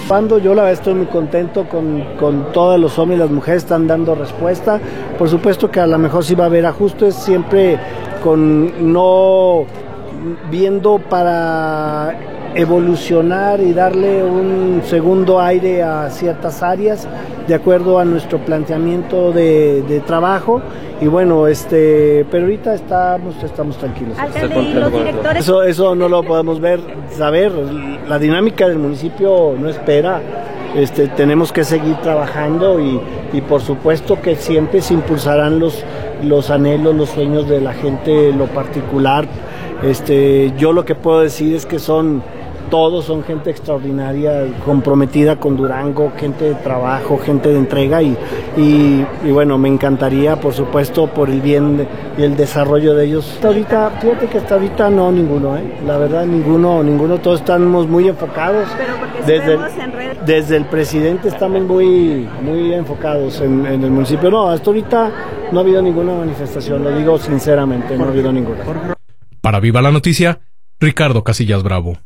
Yo la verdad estoy muy contento con todos los hombres y las mujeres están dando respuesta. Por supuesto que a lo mejor sí va a haber ajustes, siempre con no viendo para evolucionar y darle un segundo aire a ciertas áreas de acuerdo a nuestro planteamiento de trabajo. Y bueno, pero ahorita estamos tranquilos. Alcalde, ¿y los directores? Eso no lo podemos saber. La dinámica del municipio no espera. Tenemos que seguir trabajando y por supuesto que siempre se impulsarán los anhelos, los sueños de la gente, lo particular. Yo lo que puedo decir es que todos son gente extraordinaria, comprometida con Durango, gente de trabajo, gente de entrega y bueno, me encantaría, por supuesto, por el bien y el desarrollo de ellos. Fíjate que hasta ahorita no, ninguno, la verdad, ninguno, todos estamos muy enfocados. Pero porque desde el presidente estamos muy enfocados en el municipio. No, hasta ahorita no ha habido ninguna manifestación, lo digo sinceramente, no ha habido ninguna. Para Viva la Noticia, Ricardo Casillas Bravo.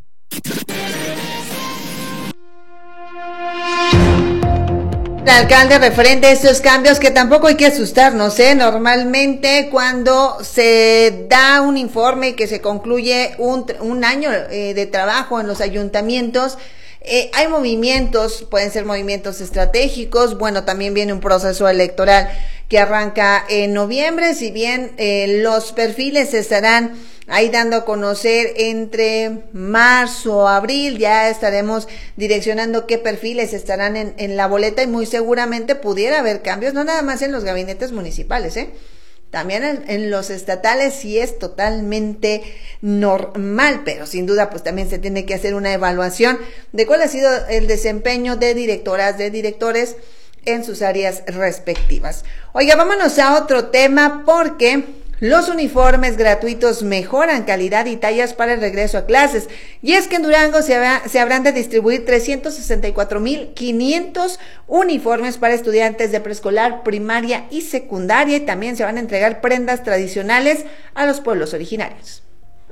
El alcalde referente a estos cambios que tampoco hay que asustarnos, Normalmente cuando se da un informe que se concluye un año de trabajo en los ayuntamientos, hay movimientos, pueden ser movimientos estratégicos, bueno, también viene un proceso electoral que arranca en noviembre, si bien los perfiles se estarán ahí dando a conocer entre marzo, abril, ya estaremos direccionando qué perfiles estarán en la boleta y muy seguramente pudiera haber cambios, no nada más en los gabinetes municipales, también en los estatales sí es totalmente normal, pero sin duda pues también se tiene que hacer una evaluación de cuál ha sido el desempeño de directoras, de directores en sus áreas respectivas. Oiga, vámonos a otro tema porque los uniformes gratuitos mejoran calidad y tallas para el regreso a clases. Y es que en Durango se habrán de distribuir 364,500 uniformes para estudiantes de preescolar, primaria y secundaria. Y también se van a entregar prendas tradicionales a los pueblos originarios.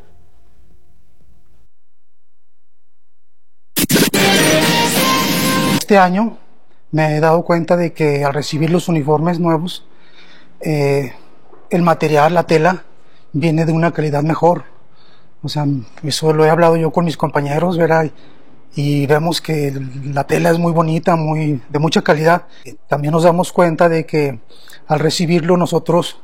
Este año me he dado cuenta de que al recibir los uniformes nuevos, el material, la tela, viene de una calidad mejor. O sea, eso lo he hablado yo con mis compañeros, ¿verdad? Y vemos que la tela es muy bonita, de mucha calidad. También nos damos cuenta de que al recibirlo nosotros,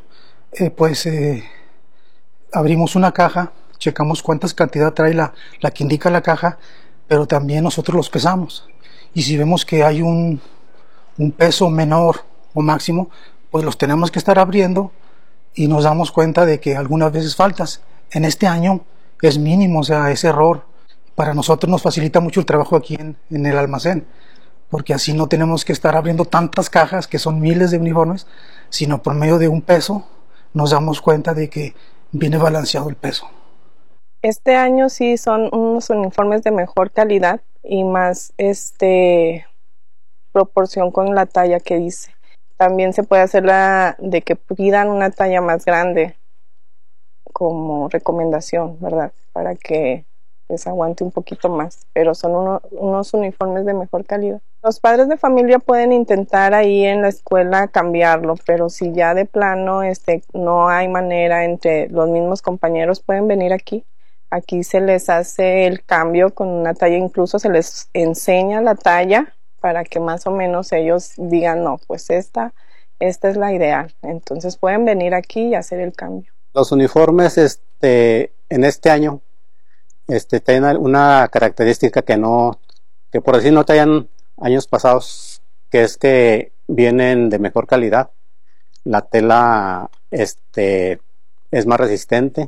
abrimos una caja, checamos cuántas cantidad trae la que indica la caja, pero también nosotros los pesamos. Y si vemos que hay un peso menor o máximo, pues los tenemos que estar abriendo y nos damos cuenta de que algunas veces faltas. En este año es mínimo, o sea, ese error para nosotros nos facilita mucho el trabajo aquí en el almacén, porque así no tenemos que estar abriendo tantas cajas, que son miles de uniformes, sino por medio de un peso nos damos cuenta de que viene balanceado el peso. Este año sí son unos uniformes de mejor calidad y más proporción con la talla que dice. También se puede hacer de que pidan una talla más grande como recomendación, ¿verdad? Para que les aguante un poquito más, pero son unos uniformes de mejor calidad. Los padres de familia pueden intentar ahí en la escuela cambiarlo, pero si ya de plano no hay manera entre los mismos compañeros, pueden venir aquí. Aquí se les hace el cambio con una talla, incluso se les enseña la talla para que más o menos ellos digan, no, pues esta es la ideal. Entonces pueden venir aquí y hacer el cambio. Los uniformes en este año tienen una característica que por decir no traían años pasados, que es que vienen de mejor calidad. La tela es más resistente.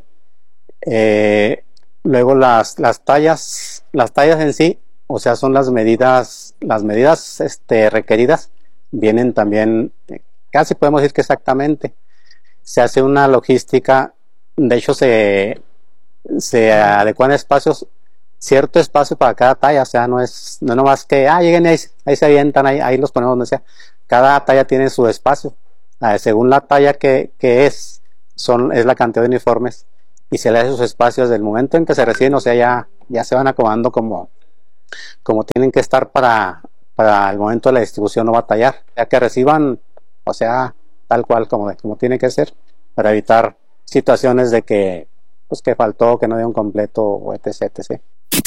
Luego las tallas en sí, o sea, son las medidas requeridas, vienen también, casi podemos decir que exactamente. Se hace una logística, de hecho se adecuan espacios, cierto espacio para cada talla, o sea, no nomás que lleguen y ahí se avientan, ahí los ponemos donde sea. Cada talla tiene su espacio, según la talla que es la cantidad de uniformes, y se le hace sus espacios del momento en que se reciben, o sea, ya se van acomodando como como tienen que estar para el momento de la distribución, no batallar, ya que reciban, o sea, tal cual como tiene que ser, para evitar situaciones de que pues que faltó, que no dio un completo, o etc, etc.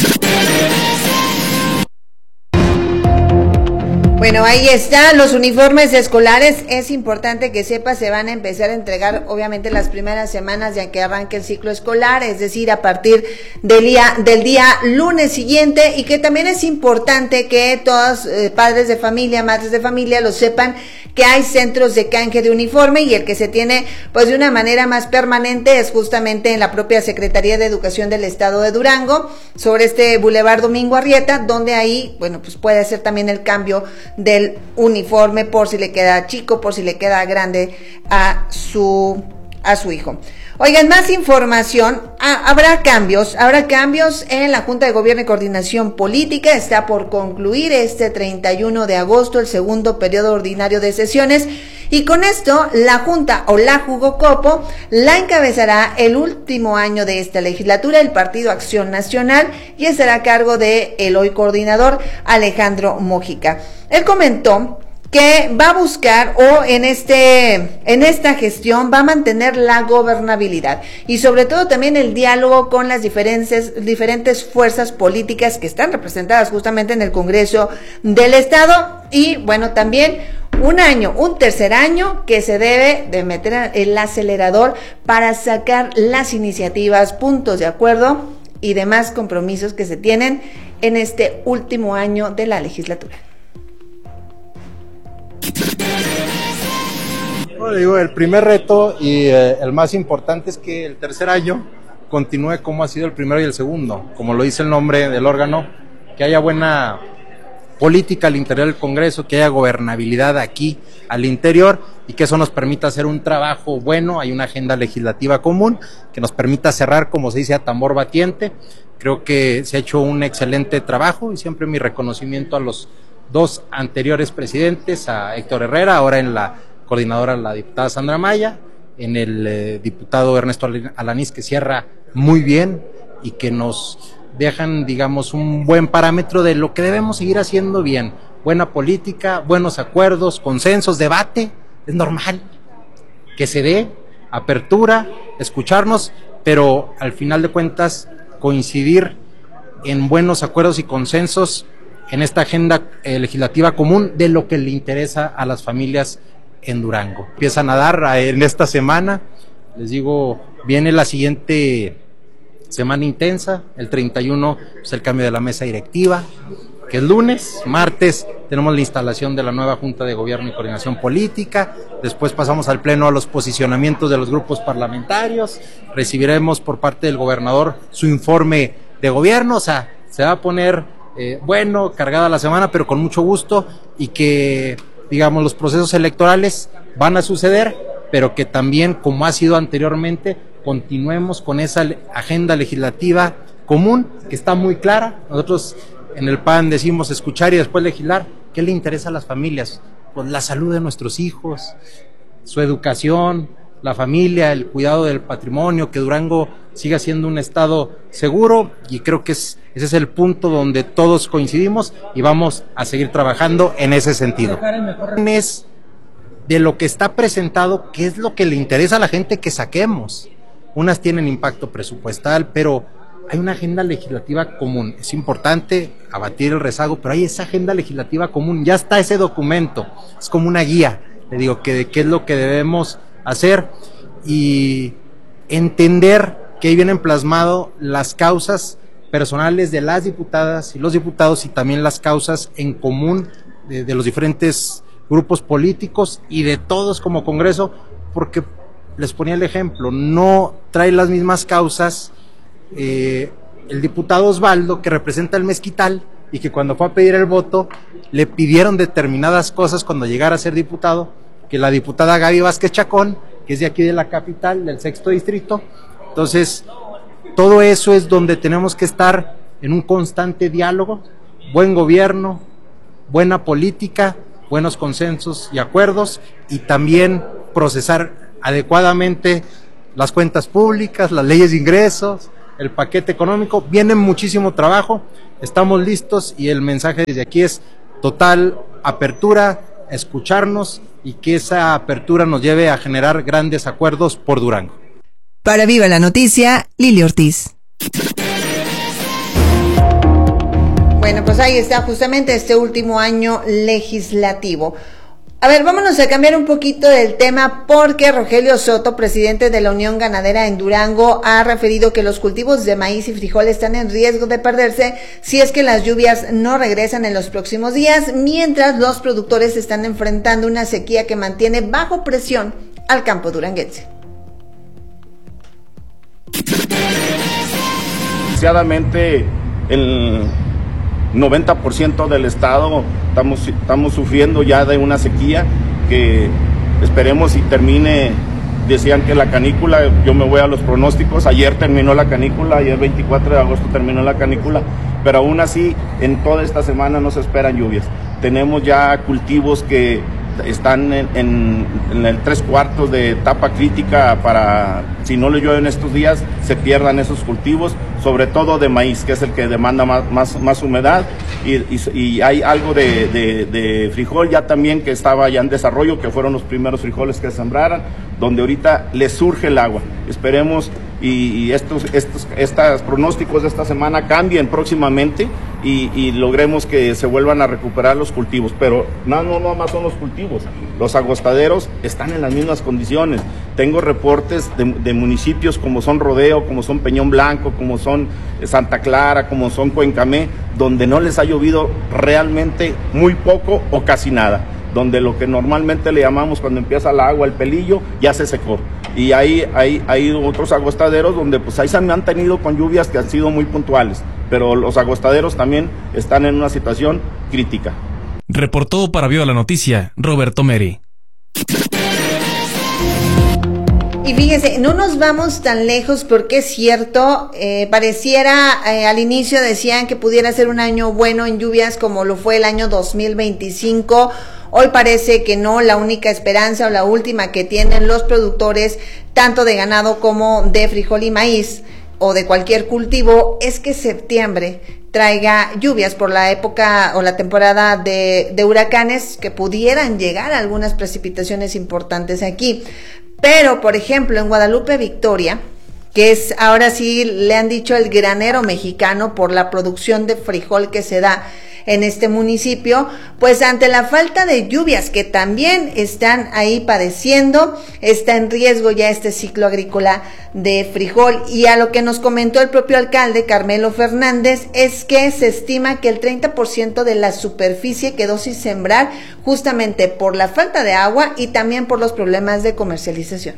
Bueno, ahí están los uniformes escolares. Es importante que sepa, se van a empezar a entregar obviamente las primeras semanas ya que arranque el ciclo escolar, es decir, a partir del día lunes siguiente, y que también es importante que todos padres de familia, madres de familia lo sepan, que hay centros de canje de uniforme, y el que se tiene pues de una manera más permanente es justamente en la propia Secretaría de Educación del Estado de Durango, sobre este Boulevard Domingo Arrieta, donde ahí, bueno, pues puede hacer también el cambio del uniforme por si le queda chico, por si le queda grande a su hijo. Oigan, más información, habrá cambios en la Junta de Gobierno y Coordinación Política. Está por concluir este 31 de agosto el segundo periodo ordinario de sesiones, y con esto la Junta, o la Jugocopo, la encabezará el último año de esta legislatura el Partido Acción Nacional, y estará a cargo de el hoy coordinador Alejandro Mójica. Él comentó que va a buscar, o en esta gestión va a mantener la gobernabilidad y sobre todo también el diálogo con las diferentes fuerzas políticas que están representadas justamente en el Congreso del Estado, y bueno, también un tercer año que se debe de meter el acelerador para sacar las iniciativas, puntos de acuerdo y demás compromisos que se tienen en este último año de la legislatura. Bueno, digo, el primer reto y el más importante es que el tercer año continúe como ha sido el primero y el segundo, como lo dice el nombre del órgano, que haya buena política al interior del Congreso, que haya gobernabilidad aquí al interior, y que eso nos permita hacer un trabajo bueno. Hay una agenda legislativa común que nos permita cerrar, como se dice, a tambor batiente. Creo que se ha hecho un excelente trabajo, y siempre mi reconocimiento a los dos anteriores presidentes, a Héctor Herrera, ahora en la coordinadora la diputada Sandra Maya, en el diputado Ernesto Alanís, que cierra muy bien y que nos dejan, digamos, un buen parámetro de lo que debemos seguir haciendo bien. Buena política, buenos acuerdos, consensos, debate, es normal que se dé, apertura, escucharnos, pero al final de cuentas coincidir en buenos acuerdos y consensos en esta agenda legislativa común de lo que le interesa a las familias en Durango. Empiezan a dar en esta semana, les digo, viene la siguiente semana intensa, el 31 es el cambio de la mesa directiva, que es lunes. Martes tenemos la instalación de la nueva Junta de Gobierno y Coordinación Política, después pasamos al pleno a los posicionamientos de los grupos parlamentarios, recibiremos por parte del gobernador su informe de gobierno, o sea, se va a poner bueno, cargada la semana, pero con mucho gusto, y que, digamos, los procesos electorales van a suceder, pero que también, como ha sido anteriormente, continuemos con esa agenda legislativa común, que está muy clara. Nosotros en el PAN decimos escuchar y después legislar. ¿Qué le interesa a las familias? Pues la salud de nuestros hijos, su educación, la familia, el cuidado del patrimonio, que Durango siga siendo un estado seguro, y creo que ese es el punto donde todos coincidimos y vamos a seguir trabajando en ese sentido. Es de lo que está presentado, qué es lo que le interesa a la gente que saquemos. Unas tienen impacto presupuestal, pero hay una agenda legislativa común. Es importante abatir el rezago, pero hay esa agenda legislativa común, ya está ese documento, es como una guía, le digo, que de qué es lo que debemos hacer, y entender que ahí vienen plasmado las causas personales de las diputadas y los diputados, y también las causas en común de los diferentes grupos políticos y de todos como Congreso, porque les ponía el ejemplo, no trae las mismas causas el diputado Osvaldo, que representa el Mezquital, y que cuando fue a pedir el voto le pidieron determinadas cosas cuando llegara a ser diputado, que la diputada Gaby Vázquez Chacón, que es de aquí de la capital, del 6º distrito. Entonces, todo eso es donde tenemos que estar en un constante diálogo, buen gobierno, buena política, buenos consensos y acuerdos, y también procesar adecuadamente las cuentas públicas, las leyes de ingresos, el paquete económico, viene muchísimo trabajo, estamos listos y el mensaje desde aquí es total apertura, escucharnos y que esa apertura nos lleve a generar grandes acuerdos por Durango. Para Viva la Noticia, Lili Ortiz. Bueno, pues ahí está justamente este último año legislativo. A ver, vámonos a cambiar un poquito del tema porque Rogelio Soto, presidente de la Unión Ganadera en Durango, ha referido que los cultivos de maíz y frijol están en riesgo de perderse si es que las lluvias no regresan en los próximos días, mientras los productores están enfrentando una sequía que mantiene bajo presión al campo duranguense. Desgraciadamente, el 90% del estado estamos sufriendo ya de una sequía que esperemos y termine. Decían que la canícula, yo me voy a los pronósticos, ayer terminó la canícula, ayer 24 de agosto terminó la canícula, pero aún así en toda esta semana no se esperan lluvias. Tenemos ya cultivos que están en el 3/4 de etapa crítica para, si no le llueven estos días, se pierdan esos cultivos, sobre todo de maíz, que es el que demanda más humedad, y hay algo de frijol ya también que estaba ya en desarrollo, que fueron los primeros frijoles que sembraran, donde ahorita les surge el agua. Esperemos y estos pronósticos de esta semana cambien próximamente y logremos que se vuelvan a recuperar los cultivos, pero no más son los cultivos, los agostaderos están en las mismas condiciones. Tengo reportes de municipios como son Rodeo, como son Peñón Blanco, como son Santa Clara, como son Cuencamé, donde no les ha llovido realmente muy poco o casi nada, donde lo que normalmente le llamamos cuando empieza el agua, el pelillo, ya se secó. Y hay otros agostaderos donde pues ahí se han tenido con lluvias que han sido muy puntuales, pero los agostaderos también están en una situación crítica. Reportó para Viva la Noticia, Roberto Meri. Y fíjense, no nos vamos tan lejos porque es cierto, pareciera, al inicio decían que pudiera ser un año bueno en lluvias como lo fue el año 2025, hoy parece que no, la única esperanza o la última que tienen los productores, tanto de ganado como de frijol y maíz, o de cualquier cultivo, es que septiembre traiga lluvias por la época o la temporada de huracanes, que pudieran llegar a algunas precipitaciones importantes aquí. Pero, por ejemplo, en Guadalupe Victoria, que es ahora sí le han dicho el granero mexicano por la producción de frijol que se da en este municipio, pues ante la falta de lluvias que también están ahí padeciendo, está en riesgo ya este ciclo agrícola de frijol. Y a lo que nos comentó el propio alcalde Carmelo Fernández es que se estima que el 30% de la superficie quedó sin sembrar justamente por la falta de agua y también por los problemas de comercialización.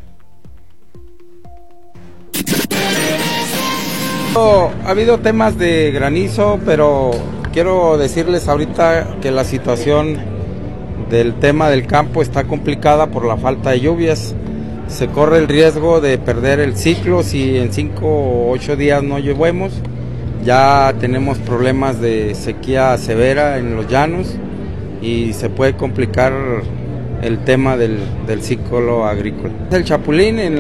Ha habido temas de granizo, pero quiero decirles ahorita que la situación del tema del campo está complicada por la falta de lluvias. Se corre el riesgo de perder el ciclo si en 5 o 8 días no llovemos. Ya tenemos problemas de sequía severa en los llanos y se puede complicar el tema del ciclo agrícola. El chapulín en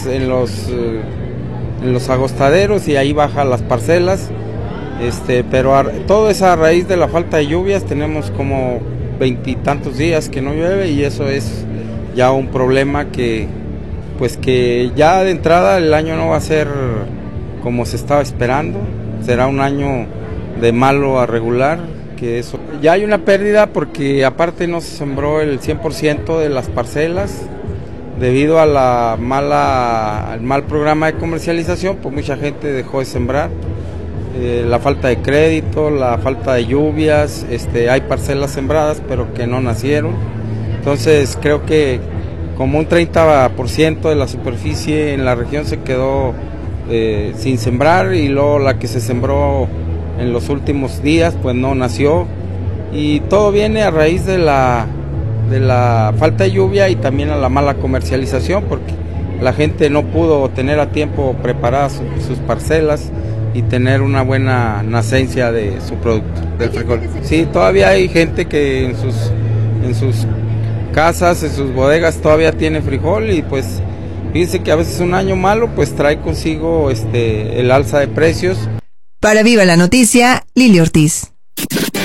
los agostaderos y ahí baja las parcelas, pero todo es a raíz de la falta de lluvias. Tenemos como 20 y tantos días que no llueve y eso es ya un problema que ya de entrada el año no va a ser como se estaba esperando, será un año de malo a regular, que eso ya hay una pérdida porque aparte no se sembró el 100% de las parcelas. Debido a al mal programa de comercialización, pues mucha gente dejó de sembrar, la falta de crédito, la falta de lluvias, hay parcelas sembradas pero que no nacieron. Entonces creo que como un 30% de la superficie en la región se quedó sin sembrar y luego la que se sembró en los últimos días pues no nació, y todo viene a raíz de la falta de lluvia y también a la mala comercialización, porque la gente no pudo tener a tiempo preparadas sus parcelas y tener una buena nacencia de su producto, del frijol. Sí, todavía hay gente que en sus casas, en sus bodegas todavía tiene frijol y pues Fíjense que a veces un año malo pues trae consigo el alza de precios. Para Viva la Noticia, Lili Ortiz.